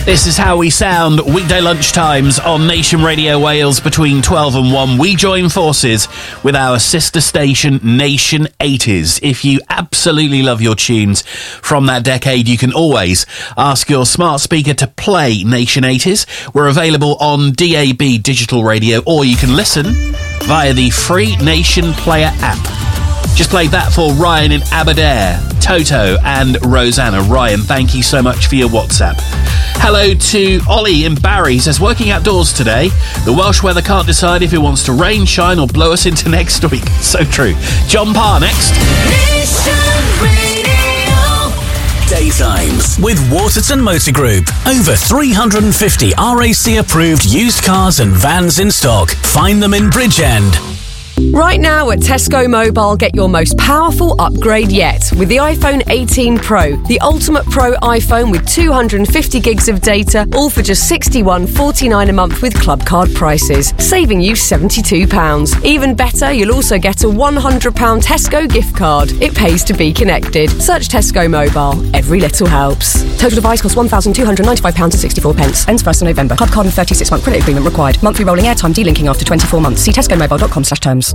This is how we sound weekday lunchtimes on Nation Radio Wales between 12 and 1. We join forces with our sister station Nation 80s. If you absolutely love your tunes from that decade, you can always ask your smart speaker to play Nation 80s. We're available on DAB digital radio, or you can listen via the free Nation Player app. Just played that for Ryan in Aberdare, Toto and Rosanna. Ryan, thank you so much for your WhatsApp. Hello to Ollie in Barry. He says, working outdoors today. The Welsh weather can't decide if it wants to rain, shine or blow us into next week. So true. John Parr next. Daytimes with Waterton Motor Group. Over 350 RAC approved used cars and vans in stock. Find them in Bridgend. Right now at Tesco Mobile, get your most powerful upgrade yet with the iPhone 18 Pro, the Ultimate Pro iPhone with 250 gigs of data, all for just $61.49 a month with club card prices, saving you £72. Even better, you'll also get a £100 Tesco gift card. It pays to be connected. Search Tesco Mobile. Every little helps. Total device costs £1,295.64. Ends 1st of November. Club card and 36-month credit agreement required. Monthly rolling airtime delinking after 24 months. See tescomobile.com/terms.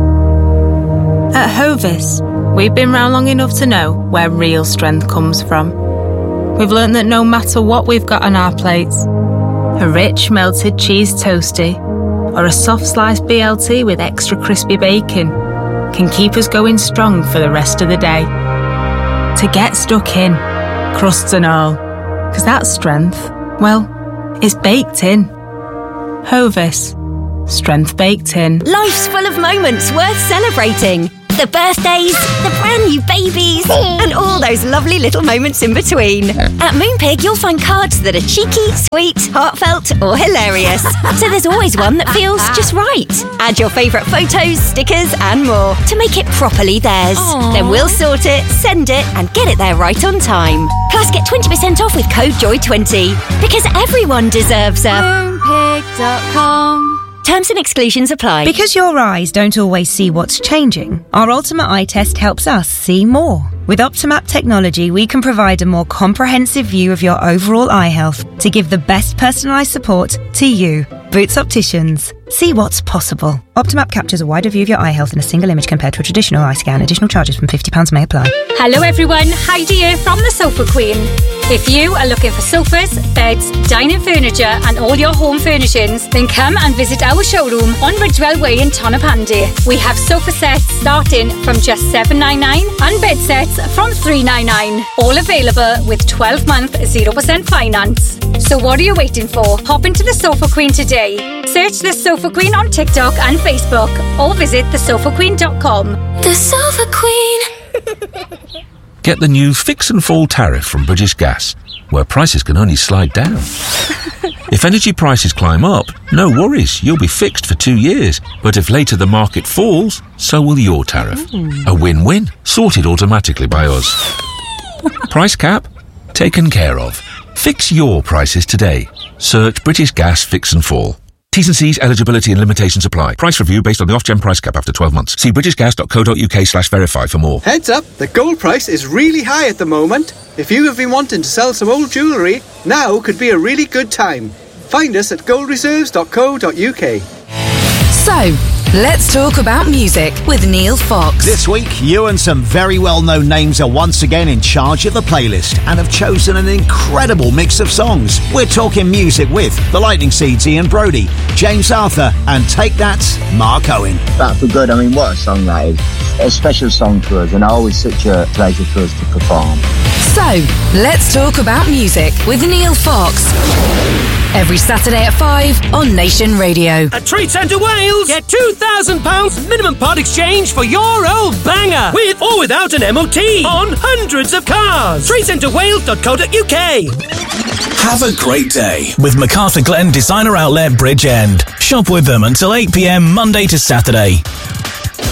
At Hovis, we've been round long enough to know where real strength comes from. We've learnt that no matter what we've got on our plates, a rich melted cheese toastie or a soft sliced BLT with extra crispy bacon can keep us going strong for the rest of the day. To get stuck in, crusts and all, because that strength, well, it's baked in. Hovis. Strength baked in. Life's full of moments worth celebrating. The birthdays, the brand new babies, and all those lovely little moments in between. At Moonpig, you'll find cards that are cheeky, sweet, heartfelt, or hilarious. So there's always one that feels just right. Add your favourite photos, stickers, and more to make it properly theirs. Aww. Then we'll sort it, send it, and get it there right on time. Plus, get 20% off with code JOY20. Because everyone deserves a Moonpig.com. Terms and exclusions apply. Because your eyes don't always see what's changing, our Ultimate Eye Test helps us see more. With Optimap technology, we can provide a more comprehensive view of your overall eye health to give the best personalised support to you. Boots Opticians. See what's possible. Optimap captures a wider view of your eye health in a single image compared to a traditional eye scan. Additional charges from £50 may apply. Hello everyone, Heidi here from the Sofa Queen. If you are looking for sofas, beds, dining furniture and all your home furnishings, then come and visit our showroom on Ridgewell Way in Tonopandi. We have sofa sets starting from just $799 and bed sets from $399. All available with 12-month 0% finance. So what are you waiting for? Hop into the Sofa Queen today. Search the Sofa Queen on TikTok and Facebook or visit thesofaqueen.com. The Sofa Queen. Get the new Fix and Fall tariff from British Gas, where prices can only slide down. If energy prices climb up, no worries, you'll be fixed for 2 years. But if later the market falls, so will your tariff. A win-win, sorted automatically by us. Price cap? Taken care of. Fix your prices today. Search British Gas Fix and Fall. T's and C's, eligibility and limitations apply. Price review based on the Ofgem price cap after 12 months. See britishgas.co.uk/verify for more. Heads up, the gold price is really high at the moment. If you have been wanting to sell some old jewellery, now could be a really good time. Find us at goldreserves.co.uk. So, let's talk about music with Neil Fox. This week, you and some very well-known names are once again in charge of the playlist and have chosen an incredible mix of songs. We're talking music with The Lightning Seeds, Ian Brody, James Arthur, and Take That, Mark Owen. Back for Good, I mean, what a song that is. A special song for us, and always such a pleasure for us to perform. So, let's talk about music with Neil Fox. Every Saturday at 5 on Nation Radio. At Trade Centre Wales, get £2,000 minimum part exchange for your old banger, with or without an MOT, on hundreds of cars. TradeCentreWales.co.uk. Have a great day with MacArthur Glen Designer Outlet Bridgend. Shop with them until 8 p.m. Monday to Saturday.